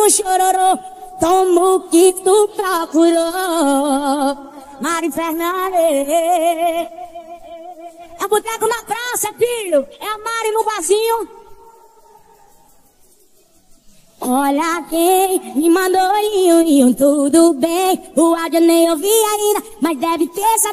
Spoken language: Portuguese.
um chororô. Toma o que tu procurou. Mari Fernandes. É boteco na praça, filho. É a Mari no barzinho. Olha quem me mandou tudo bem. O áudio nem ouvi ainda, mas deve ter essa